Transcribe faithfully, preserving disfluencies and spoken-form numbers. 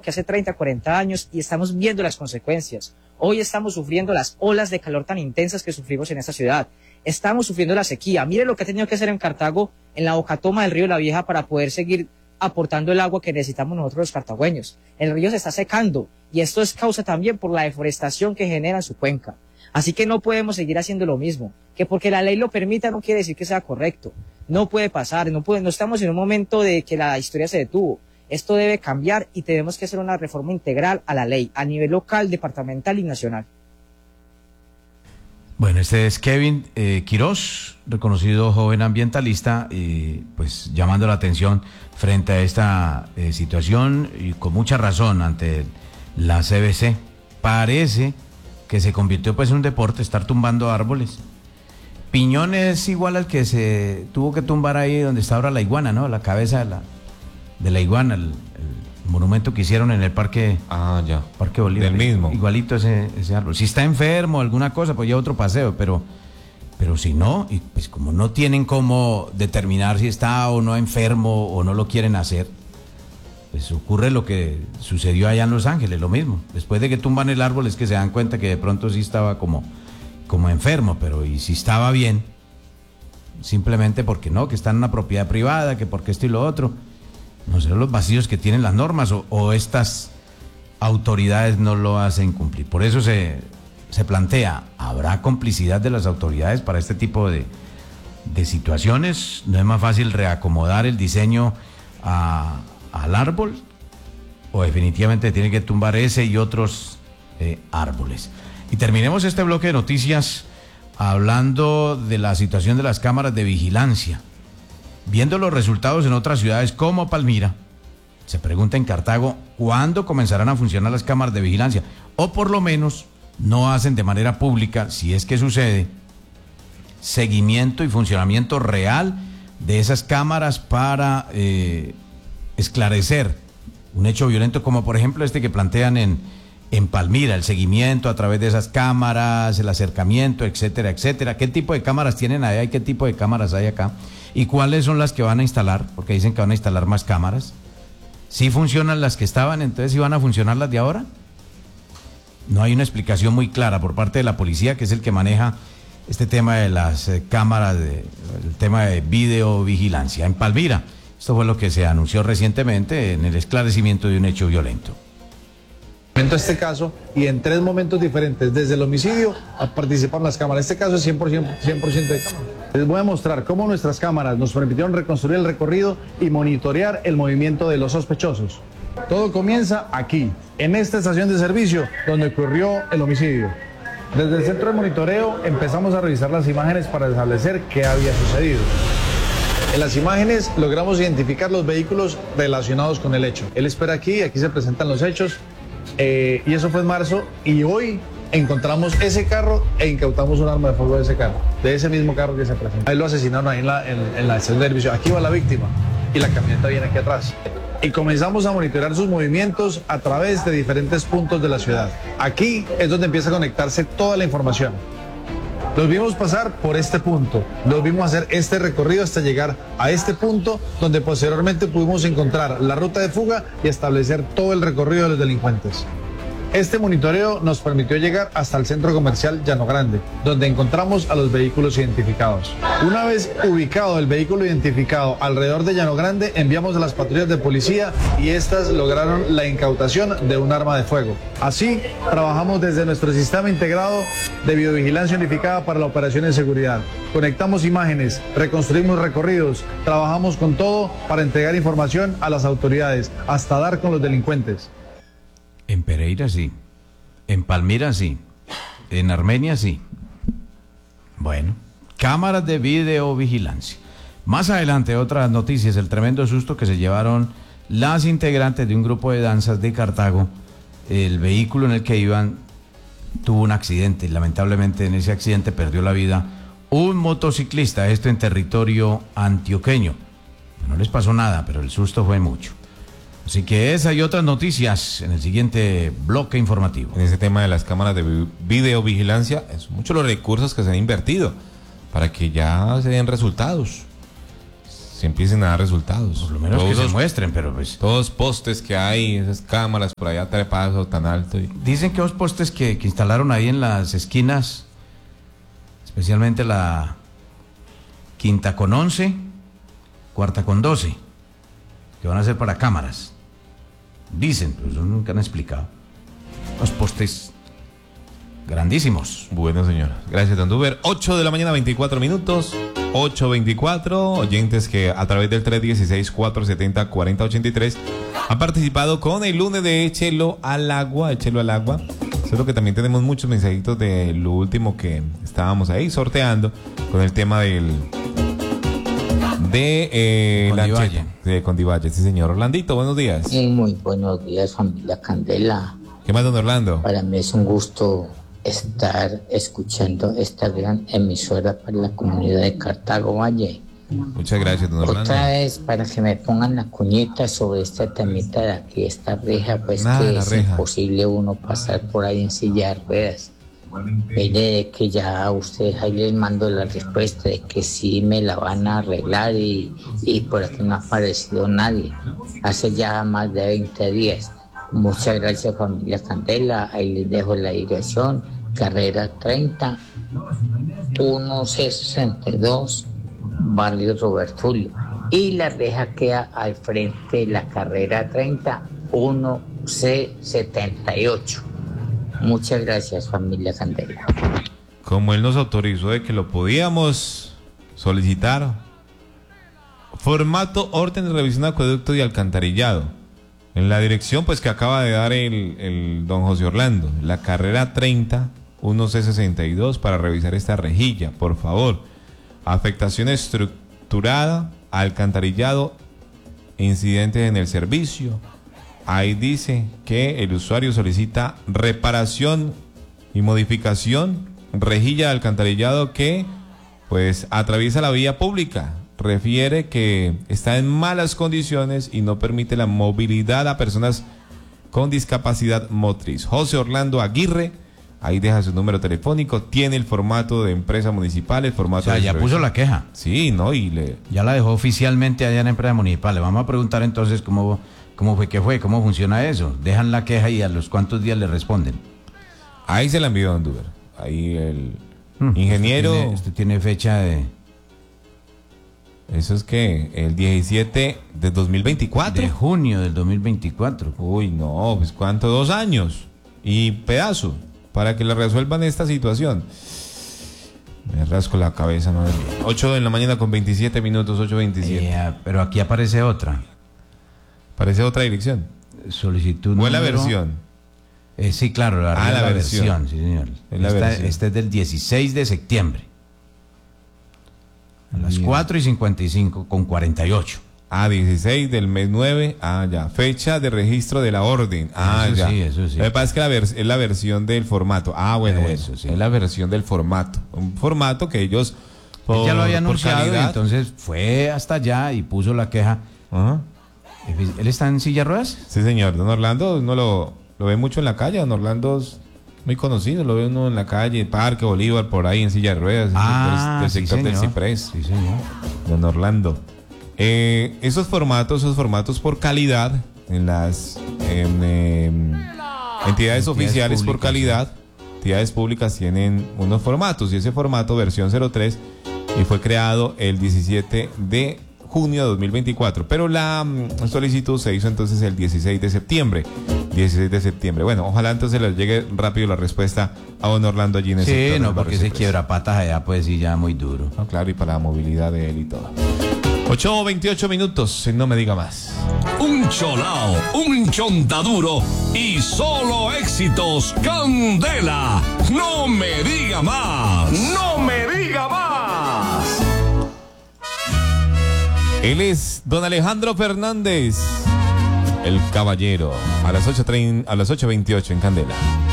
que hace treinta, cuarenta años y estamos viendo las consecuencias. Hoy estamos sufriendo las olas de calor tan intensas que sufrimos en esta ciudad. Estamos sufriendo la sequía. Mire lo que ha tenido que hacer en Cartago, en la bocatoma del río La Vieja, para poder seguir aportando el agua que necesitamos nosotros los cartagüeños. El río se está secando y esto es causa también por la deforestación que genera en su cuenca. Así que no podemos seguir haciendo lo mismo, que porque la ley lo permita no quiere decir que sea correcto. No puede pasar, no, puede, no estamos en un momento de que la historia se detuvo. Esto debe cambiar y tenemos que hacer una reforma integral a la ley, a nivel local, departamental y nacional. Bueno, este es Kevin eh, Quirós, reconocido joven ambientalista, y pues llamando la atención frente a esta eh, situación y con mucha razón ante la C B C. Parece que se convirtió pues en un deporte estar tumbando árboles. Piñón es igual al que se tuvo que tumbar ahí donde está ahora la iguana, ¿no? La cabeza de la, de la iguana, el, el monumento que hicieron en el parque, ah, ya. Parque Bolívar. Del mismo. Igualito ese, ese árbol. Si está enfermo o alguna cosa, pues ya otro paseo, pero, pero si no, y pues como no tienen cómo determinar si está o no enfermo o no lo quieren hacer, pues ocurre lo que sucedió allá en Los Ángeles, lo mismo. Después de que tumban el árbol es que se dan cuenta que de pronto sí estaba como, como enfermo, pero y si estaba bien, simplemente porque no, que está en una propiedad privada, que porque esto y lo otro. No sé, los vacíos que tienen las normas o, o estas autoridades no lo hacen cumplir. Por eso se, se plantea, ¿habrá complicidad de las autoridades para este tipo de, de situaciones? ¿No es más fácil reacomodar el diseño a, al árbol? ¿O definitivamente tiene que tumbar ese y otros eh, árboles? Y terminemos este bloque de noticias hablando de la situación de las cámaras de vigilancia. Viendo los resultados en otras ciudades como Palmira, se pregunta en Cartago cuándo comenzarán a funcionar las cámaras de vigilancia, o por lo menos no hacen de manera pública, si es que sucede, seguimiento y funcionamiento real de esas cámaras para eh, esclarecer un hecho violento como por ejemplo este que plantean en, en Palmira, el seguimiento a través de esas cámaras, el acercamiento, etcétera, etcétera. ¿Qué tipo de cámaras tienen allá y qué tipo de cámaras hay acá? ¿Y cuáles son las que van a instalar? Porque dicen que van a instalar más cámaras. ¿Sí funcionan las que estaban, entonces sí van a funcionar las de ahora? No hay una explicación muy clara por parte de la policía, que es el que maneja este tema de las eh, cámaras, de, el tema de videovigilancia. En Palmira, esto fue lo que se anunció recientemente en el esclarecimiento de un hecho violento. En este caso, y en tres momentos diferentes, desde el homicidio a participar en las cámaras. Este caso es cien por ciento, cien por ciento de cámaras. Les voy a mostrar cómo nuestras cámaras nos permitieron reconstruir el recorrido y monitorear el movimiento de los sospechosos. Todo comienza aquí, en esta estación de servicio donde ocurrió el homicidio. Desde el centro de monitoreo empezamos a revisar las imágenes para establecer qué había sucedido. En las imágenes logramos identificar los vehículos relacionados con el hecho. Él espera aquí, aquí se presentan los hechos. Eh, y eso fue en marzo, y hoy encontramos ese carro e incautamos un arma de fuego de ese carro, de ese mismo carro que se presentó. Ahí lo asesinaron ahí en la, en, en la estación de servicio. Aquí va la víctima y la camioneta viene aquí atrás. Y comenzamos a monitorear sus movimientos a través de diferentes puntos de la ciudad. Aquí es donde empieza a conectarse toda la información. Los vimos pasar por este punto, los vimos hacer este recorrido hasta llegar a este punto, donde posteriormente pudimos encontrar la ruta de fuga y establecer todo el recorrido de los delincuentes. Este monitoreo nos permitió llegar hasta el centro comercial Llano Grande, donde encontramos a los vehículos identificados. Una vez ubicado el vehículo identificado alrededor de Llano Grande, enviamos a las patrullas de policía y estas lograron la incautación de un arma de fuego. Así, trabajamos desde nuestro sistema integrado de videovigilancia unificada para la operación de seguridad. Conectamos imágenes, reconstruimos recorridos, trabajamos con todo para entregar información a las autoridades, hasta dar con los delincuentes. En Pereira sí, en Palmira sí, en Armenia sí. Bueno, cámaras de videovigilancia. Más adelante otras noticias, el tremendo susto que se llevaron las integrantes de un grupo de danzas de Cartago. El vehículo en el que iban tuvo un accidente y lamentablemente en ese accidente perdió la vida un motociclista, esto en territorio antioqueño. No les pasó nada, pero el susto fue mucho. Así que esa y otras noticias en el siguiente bloque informativo. En ese tema de las cámaras de videovigilancia, son muchos los recursos que se han invertido para que ya se den resultados. se empiecen a dar resultados. Por lo menos todos que se los, muestren, pero pues... todos los postes que hay, esas cámaras por allá trepadas tan alto. Y... Dicen que los postes que, que instalaron ahí en las esquinas, especialmente la quinta con once, cuarta con doce, que van a ser para cámaras. Dicen, pero eso nunca han explicado. Los postes grandísimos. Bueno, señor. Gracias, don Duber. ocho de la mañana, veinticuatro minutos. ocho veinticuatro. Oyentes que a través del tres uno seis, cuatro siete cero, cuatro cero ocho tres han participado con el lunes de Échelo al agua. Échelo al agua. Solo que también tenemos muchos mensajitos de lo último que estábamos ahí sorteando con el tema del... De eh, Condivalle. De Condivalle, sí, señor. Orlandito, buenos días. Sí, muy buenos días, familia Candela. ¿Qué más, don Orlando? Para mí es un gusto estar escuchando esta gran emisora para la comunidad de Cartago Valle. Muchas gracias, don Orlando. Otra vez, para que me pongan la cuñita sobre esta temita de aquí, esta reja, pues Nada, que la es reja. imposible uno pasar por ahí en silla de ruedas. Mire que ya a ustedes ahí les mando la respuesta de que sí me la van a arreglar y, y por aquí no ha aparecido nadie. Hace ya más de veinte días. Muchas gracias, familia Candela. Ahí les dejo la dirección. Carrera treinta, uno C sesenta y dos, Barrio Roberto Julio. Y la reja queda al frente de la carrera treinta, uno C setenta y ocho. Muchas gracias, familia Candela. Como él nos autorizó de que lo podíamos solicitar, formato, orden de revisión de acueducto y alcantarillado. En la dirección pues que acaba de dar el, el don José Orlando, la carrera treinta, uno C sesenta y dos, para revisar esta rejilla, por favor. Afectación estructurada, alcantarillado, incidentes en el servicio. Ahí dice que el usuario solicita reparación y modificación, rejilla de alcantarillado que pues atraviesa la vía pública. Refiere que está en malas condiciones y no permite la movilidad a personas con discapacidad motriz. José Orlando Aguirre, ahí deja su número telefónico, tiene el formato de empresa municipal, el O formato sea, de ya puso la queja. Sí, ¿no? Y le... Ya la dejó oficialmente allá en la empresa municipal. Le vamos a preguntar entonces cómo, cómo fue, qué fue, cómo funciona eso. Dejan la queja y a los cuántos días le responden. Ahí se la envió don Duber. Ahí el Hmm, ingeniero... Usted tiene, usted tiene fecha de... Eso es que el diecisiete de dos mil veinticuatro. De junio del dos mil veinticuatro. Uy, no, pues ¿cuánto? Dos años y pedazo para que le resuelvan esta situación. Me rasco la cabeza, madre mía. ocho de la mañana con veintisiete minutos, ocho veintisiete. Eh, pero aquí aparece otra. Parece otra dirección. Solicitud. ¿O es la número- versión? Eh, sí, claro, la, Ah, la la versión. versión. Sí, señor. Es la Esta, versión. esta es del dieciséis de septiembre. A las Bien. cuatro y cincuenta y cinco con cuarenta y ocho. Ah, dieciséis del mes nueve. Ah, ya. Fecha de registro de la orden. Ah, Eso ya. sí, eso sí. Lo que pasa es que la vers- es la versión del formato. Ah, bueno, Eso bueno. sí. Es la versión del formato. Un formato que ellos... Él ya lo había por anunciado, y calidad- entonces fue hasta allá y puso la queja. Ajá. ¿Él está en silla de ruedas? Sí, señor. Don Orlando uno lo, lo ve mucho en la calle. Don Orlando es muy conocido. Lo ve uno en la calle, Parque Bolívar, por ahí en silla de ruedas. Ah, del sí, sector del señor. Ciprés. Sí, señor. Don Orlando. Eh, esos formatos, esos formatos por calidad en las en, em, entidades, Entidades oficiales por públicas, calidad. Entidades públicas tienen unos formatos y ese formato versión cero tres y fue creado el diecisiete de junio de dos mil veinticuatro, pero la mm, solicitud se hizo entonces el dieciséis de septiembre. dieciséis de septiembre. Bueno, ojalá entonces les llegue rápido la respuesta a don Orlando allí en el sector Sí, del no, barrio porque ese Ciprés. quiebra patas allá, pues sí, ya muy duro. No, claro, y para la movilidad de él y todo. ocho veintiocho minutos, no me diga más. Un cholao, un chontaduro y solo éxitos. Candela, no me diga más. No me diga más. Él es don Alejandro Fernández, el caballero, a las ocho veintiocho en Candela.